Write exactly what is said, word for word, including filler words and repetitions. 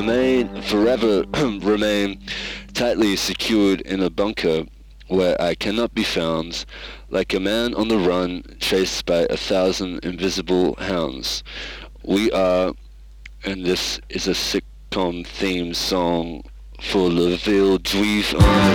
remain forever remain tightly secured in a bunker where I cannot be found, like a man on the run, chased by a thousand invisible hounds. We are, and this is a sitcom theme song for Le Ville Juif on